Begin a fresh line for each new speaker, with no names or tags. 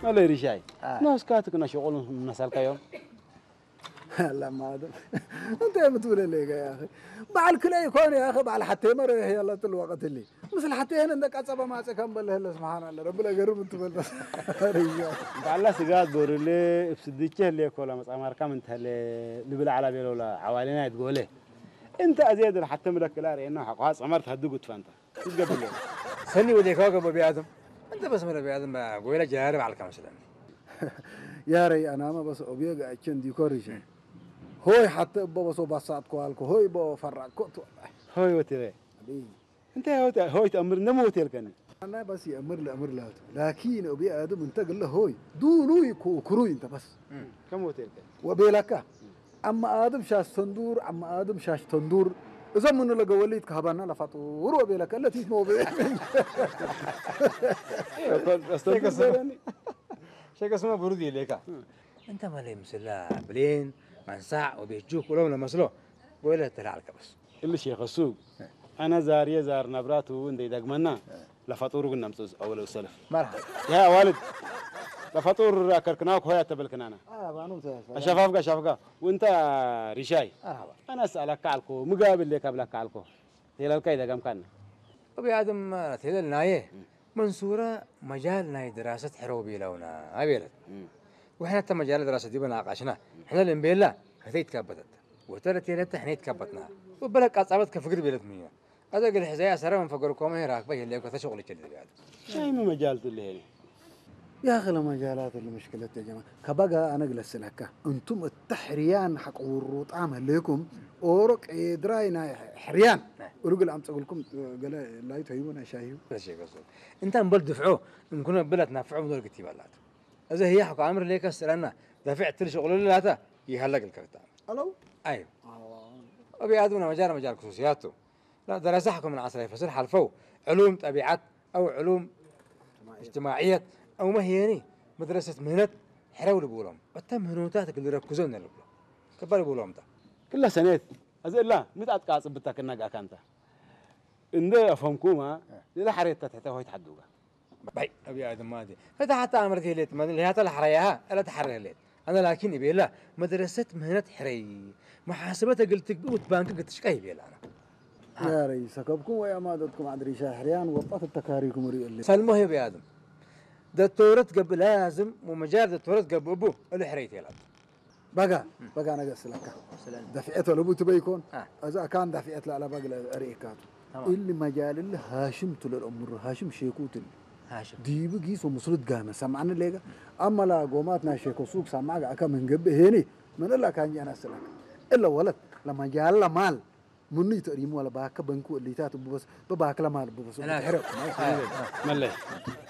ولا يريشاي ناس كاتك شغل نسال كيوم
لا ما هذا انت يا بتقول لي يا اخي بعد كل يكون يا اخي بعد حتى مره هي الله الوقت اللي مثل حتى هنا عندك عصبه ما كم بالله سبحان الله ربنا يقرب انت بس
الله سجاد دور اللي بسديك اللي كولا مسامر كم انت اللي بلا على بيلو لا عوالينا تقوله انت ازيد حتى ملك لا انه حق عمرت هدقت فانت ايش قبل له
سني وديك ابو ابي ادم انت بس من ابي ادم قويله جارب على كم سلام
يا ري انا ما بس ابي عشان ديكوريش هوي حتى بابا صو بسات كوالكو هوي بابا فرق كنت
هوي وتري انت هوي تأمر نمو تلكني
انا بس يأمر لا لكن ابي ادم انت قال له هوي دولوي كروي انت بس
كم هو تلك
وبيلك اما ادم شاش تندور اما ادم شاش تندور اذا من لقى وليد كهبنا لفطور وبيلك التي مو بي
شيء اسمه برودي ليك انت مالي مسلا بلين مع ساعة وبيجوك ولو مسلو ولا تلعلك بس
اللي شيخ السوق انا زاريه زار نبرات وندي دقمنا لفطور قلنا مسوس اول سلف
مرحبا
يا والد لفطور كركناك هويا تبلكنا انا
بانو
شفافك وانت رشاي
مرحبا
انا اسالك علكو مقابل لك قبلك علكو هي الكيده كم كان
ابي ادم تهدل نايه منصوره مجال ناي دراسه حروبي لونا ابيلت واحنا حتى مجال دراسه دي بناقشنا احنا اللي نبيلا هذه تكبتت وترى تيرت احنا تكبتنا وبلك اصابت كفكر بيلت مية هذا قال حزايا سره من فقركم هي راكبه اللي كنت شغل كده هذا
شاي ما مجال اللي
يا اخي المجالات اللي مشكلة يا جماعه كبقى انا اجلس لك انتم التحريان حق ورط عمل لكم اورق دراينا حريان ورجل عم تقول لكم قال لا يتهيبون شايو
لا شيء قصد انت نبل دفعوه نكون بلد نافعوا من دول كتيبات اذا هي حق امر ليك استلنا دفعت شغل لا يهلق الكرتان
الو
ايوه ابي ادمنا مجال خصوصياته لا دراسه حكم من عصر يفصل حلفوا علوم طبيعات او علوم اجتماعيات او مهيني مدرسه مهنه حراول بولهم وتم مهنوتاتك اللي ركزوا لنا كبر بولهم ده
كلها سنه ازل لا متى تقاص بتاك النقا كانت ان افهمكما لا حريت تحت هو يتحدوها
باي ابي ادم مادي فتا حتى امرتي ليت ما اللي هات الحريها لا تحرر ليت انا لكن ابي لا مدرسه مهنه حري محاسبتها قلت بنك قلت شقي بي انا
يا ريس سكبكم ويا مادتكم عند حريان وقت التكاريكم اللي
سلمه يا ابي ادم دكتورة قبل لازم ومجال دكتورة قبل ابوه اللي حريتي له
بقى انا قص لك دفعته لابو تبي يكون اذا كان دفعت له على باقي اريكات اللي مجال اللي هاشم تل الامر هاشم شيكوت
هاشم
دي بقيس ومسرد قانا سمعنا ليك اما لا قوماتنا شيكو سوق سمعك اكا من قبل هني من الله كان جانا سلك الا ولد لما جال له مال مني تريم ولا باك بنكو اللي تات بس بباك له مال بس
لا
ملي